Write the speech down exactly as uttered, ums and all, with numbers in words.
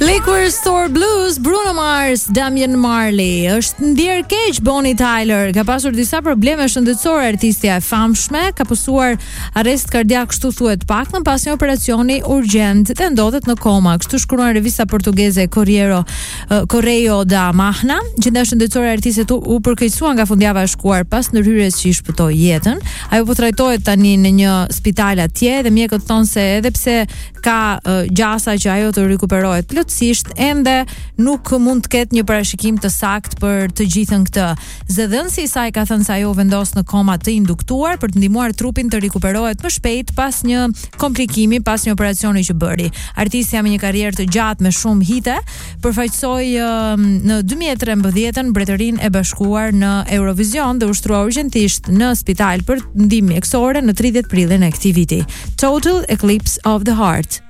Liquor Store Blues, Bruno Mars, Damian Marley. Është ndier keq Bonnie Tyler, ka pasur disa probleme shëndetësore artistja e famshme, ka pësuar arrest kardiak, kështu thuhet paktën, pas një operacioni urgjent dhe ndodhet në koma. Kështu shkruan revista portugeze Corriero uh, Correio da Manhã. Gjendja shëndetësore e artistit u, u përkeqësua nga fundjava e shkuar pas ndërhyrjes që i shpëtoi jetën. Ajo po trajtohet tani në një spital atje dhe mjekët thonë se edhe pse ka uh, gjasa që ajo të rikuperohet plotësisht, ende nuk mund të ketë një parashikim të saktë për të gjithën këtë. Zëdhënësi i saj ka thënë se ajo vendos në koma të induktuar për të ndihmuar trupin të rikuperohet më shpejt pas një komplikimi, pas një operacioni që bëri. Artistja me një karrierë të gjatë me shumë hite përfaqësoi uh, në dy mijë e trembëdhjetë Mbretërinë e Bashkuar në Eurovision dhe ushtrua urgjentisht në spital për ndihmë mjekësore në tridhjetë prillin e këtij viti. Total Eclipse of the Heart.